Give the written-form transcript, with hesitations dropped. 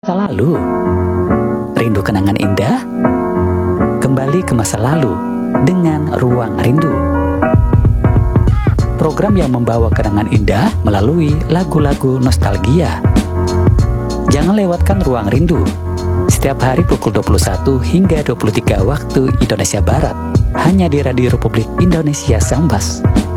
Masa lalu, rindu kenangan indah, kembali ke masa lalu dengan Ruang Rindu. Program yang membawa kenangan indah melalui lagu-lagu nostalgia. Jangan lewatkan Ruang Rindu, setiap hari pukul 21 hingga 23 waktu Indonesia Barat, hanya di Radio Republik Indonesia Sambas.